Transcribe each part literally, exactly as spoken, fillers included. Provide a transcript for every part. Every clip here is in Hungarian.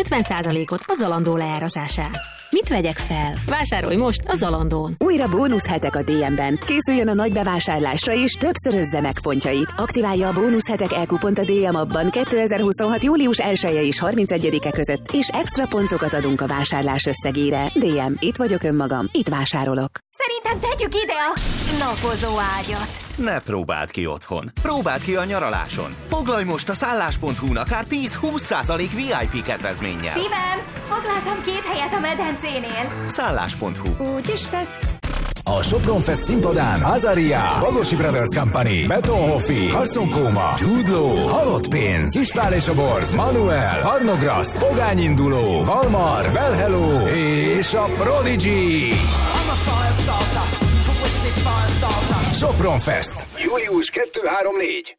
ötven százalékot a Zalando leárazásán. Mit vegyek fel? Vásárolj most a Zalandón. Újra bónuszhetek a dé em-ben. Készüljön a nagy bevásárlásra és többszörözze meg pontjait. Aktiválja a bónuszhetek e-kupont a dé em abban kétezer-huszonhat. július elseje és harmincegyedike között, és extra pontokat adunk a vásárlás összegére. dé em, itt vagyok önmagam, itt vásárolok. Szerintem tegyük ide a napozó ágyat. Ne próbáld ki otthon. Próbáld ki a nyaraláson. Foglalj most a szállás pont hu-n akár tíz-húsz százalék vé i pé kedvezménnyel. Szívem, foglaltam két helyet a medencénél. szállás pont hu. Úgy is lett. A Sopron Fest színpadán Azaria, Bagosi Brothers Company, Betonhoffi, Carson Kóma, Jude Law, Halott Pénz, Ispál és a Borz, Manuel, Harnograszt, Pogány Induló, Valmar, Well Hello és a Prodigy. Sopron Fest. július kettő három négy.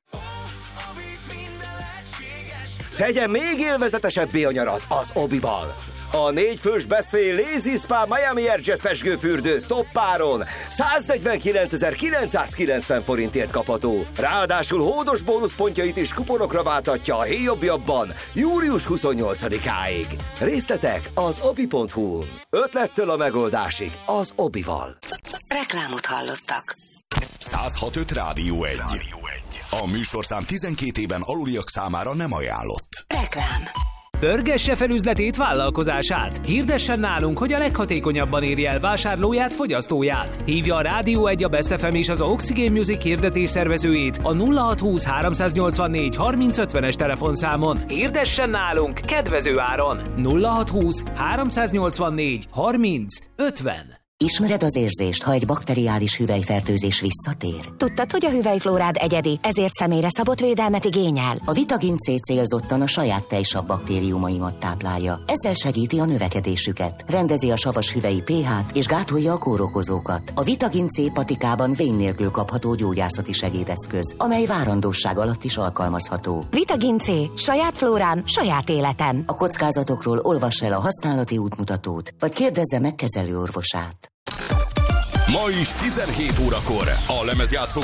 Tegye még élvezetesebbé a nyarat az Obival. A négyfős Best Fay Lazy Spa Miami Airjet pezsgőfürdő toppáron száznegyvenkilencezer-kilencszázkilencven forintért kapható. Ráadásul hódos bónuszpontjait is kuponokra váltatja a héjobbjabban július huszonnyolcadikáig. Részletek az obi pont hu. Ötlettől a megoldásig az Obival. Reklámot hallottak. száz hat öt Rádió egy. A műsorszám tizenkét éven aluliak számára nem ajánlott. Reklám. Pörgesse fel üzletét, vállalkozását. Hirdessen nálunk, hogy a leghatékonyabban érje el vásárlóját, fogyasztóját. Hívja a Rádió egy, a Best ef em és az Oxygen Music hirdetés szervezőjét a nulla hatszázhúsz háromszáznyolcvannégy harminc ötvenes telefonszámon. Hirdessen nálunk kedvező áron. nulla hatszázhúsz háromszáznyolcvannégy harminc ötven. Ismered az érzést, ha egy bakteriális hüvelyfertőzés visszatér? Tudtad, hogy a hüvelyflórád egyedi, ezért személyre szabott védelmet igényel? A Vitagin C célzottan a saját tejsav baktériumaimat táplálja. Ezzel segíti a növekedésüket, rendezi a savas hüvelyi pé hát és gátolja a kórokozókat. A Vitagin C patikában vén nélkül kapható gyógyászati segédeszköz, amely várandóság alatt is alkalmazható. Vitagin C. Saját flórám, saját életem. A kockázatokról olvass el a használati útmutatót, vagy kérdezze meg kezelőorvosát. Ma is tizenhét órakor a lemezjátszó